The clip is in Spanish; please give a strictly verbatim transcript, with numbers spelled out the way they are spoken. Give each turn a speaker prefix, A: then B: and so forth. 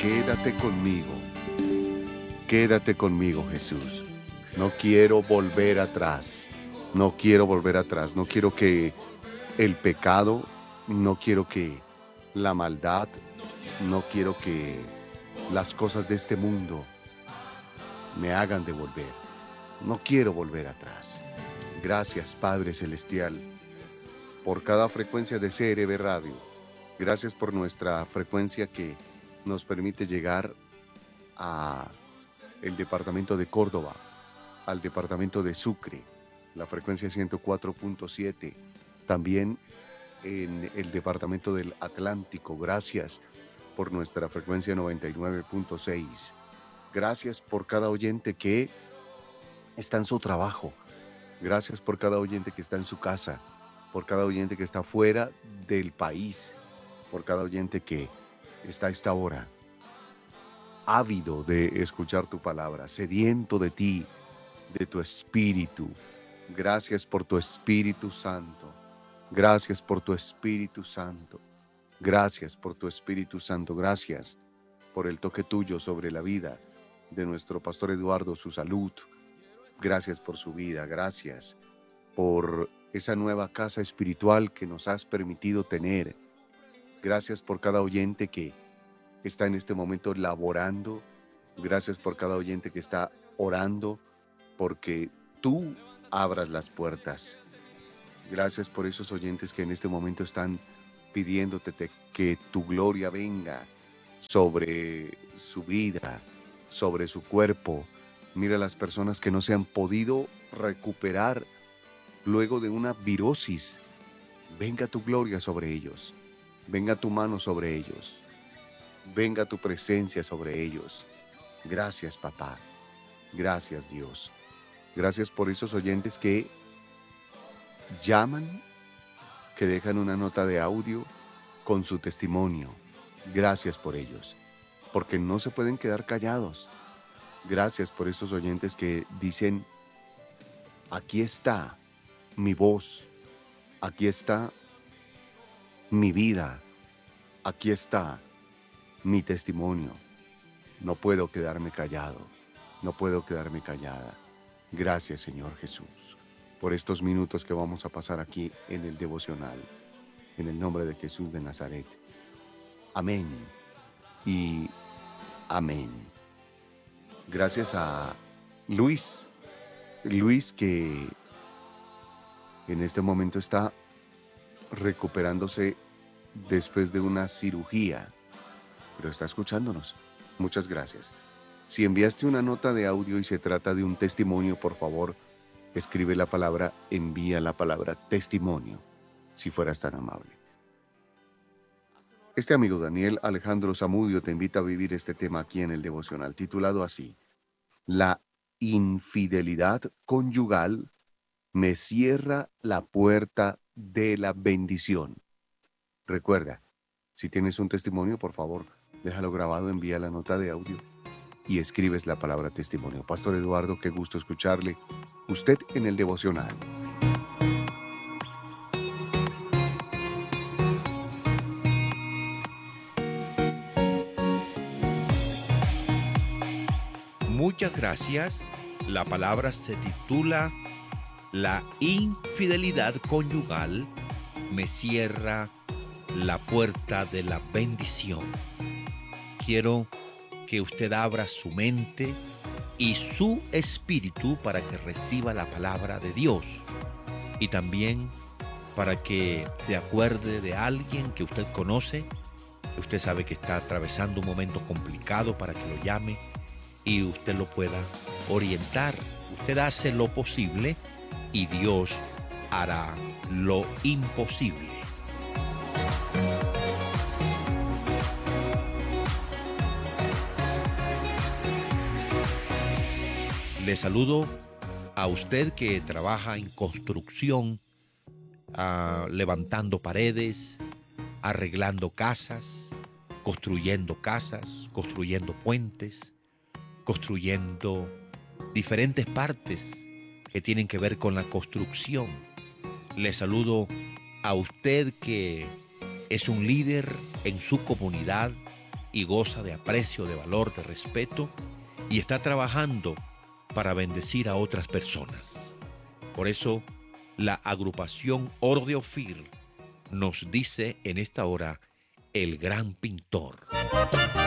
A: Quédate conmigo, quédate conmigo, Jesús. No quiero volver atrás, no quiero volver atrás, no quiero que el pecado, no quiero que la maldad, no quiero que las cosas de este mundo me hagan devolver. No quiero volver atrás. Gracias, Padre Celestial, por cada frecuencia de C R B Radio. Gracias por nuestra frecuencia que nos permite llegar a el departamento de Córdoba, al departamento de Sucre, la frecuencia ciento cuatro punto siete, también en el departamento del Atlántico. Gracias por nuestra frecuencia noventa y nueve punto seis. Gracias por cada oyente que está en su trabajo. Gracias por cada oyente que está en su casa, por cada oyente que está fuera del país, por cada oyente que está a esta hora ávido de escuchar tu palabra, sediento de ti, de tu espíritu. Gracias por tu Espíritu Santo. Gracias por tu Espíritu Santo. Gracias por tu Espíritu Santo. Gracias por el toque tuyo sobre la vida de nuestro pastor Eduardo, su salud. Gracias por su vida. Gracias por esa nueva casa espiritual que nos has permitido tener. Gracias por cada oyente que está en este momento laborando. Gracias por cada oyente que está orando porque tú abras las puertas. Gracias por esos oyentes que en este momento están pidiéndote te- que tu gloria venga sobre su vida, sobre su cuerpo. Mira las personas que no se han podido recuperar luego de una virosis. Venga tu gloria sobre ellos. Venga tu mano sobre ellos. Venga tu presencia sobre ellos. Gracias, papá. Gracias, Dios. Gracias por esos oyentes que llaman, que dejan una nota de audio con su testimonio. Gracias por ellos, porque no se pueden quedar callados. Gracias por esos oyentes que dicen, aquí está mi voz, aquí está mi vida, aquí está mi testimonio. No puedo quedarme callado, no puedo quedarme callada. Gracias, Señor Jesús, por estos minutos que vamos a pasar aquí en el devocional, en el nombre de Jesús de Nazaret. Amén y amén. Gracias a Luis, Luis que en este momento está recuperándose después de una cirugía, pero está escuchándonos. Muchas gracias. Si enviaste una nota de audio y se trata de un testimonio, por favor, escribe la palabra, envía la palabra testimonio, si fueras tan amable. Este amigo Daniel Alejandro Zamudio te invita a vivir este tema aquí en el devocional, titulado así: La infidelidad conyugal me cierra la puerta de la bendición. Recuerda, si tienes un testimonio, por favor, déjalo grabado, envía la nota de audio y escribes la palabra testimonio. Pastor Eduardo, qué gusto escucharle. Usted en el devocional.
B: Muchas gracias. La palabra se titula La infidelidad conyugal me cierra la puerta de la bendición. Quiero que usted abra su mente y su espíritu para que reciba la palabra de Dios y también para que se acuerde de alguien que usted conoce, que usted sabe que está atravesando un momento complicado, para que lo llame y usted lo pueda orientar. Usted hace lo posible y Dios hará lo imposible. Le saludo a usted que trabaja en construcción, ah, levantando paredes, arreglando casas, construyendo casas, construyendo puentes, construyendo diferentes partes que tienen que ver con la construcción. Le saludo a usted que es un líder en su comunidad, y goza de aprecio, de valor, de respeto y está trabajando para bendecir a otras personas. Por eso, la agrupación Oro de Ofir nos dice en esta hora, el gran pintor.